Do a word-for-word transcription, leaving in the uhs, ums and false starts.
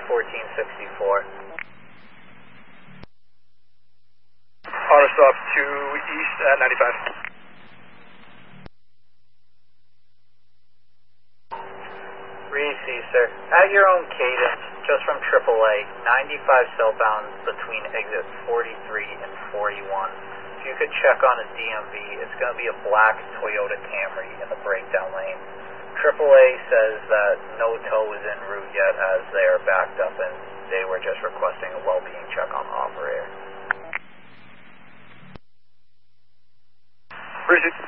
fourteen sixty-four. Auto stop to east at ninety-five. Receive, sir. At your own cadence, just from triple A, ninety-five southbound between exit forty-three and forty-one. If you could check on a D M V, it's going to be a black Toyota Camry in the breakdown lane. triple A says that no tow is en route yet as they are backed up and they were just requesting a well-being check on the operator. Receive.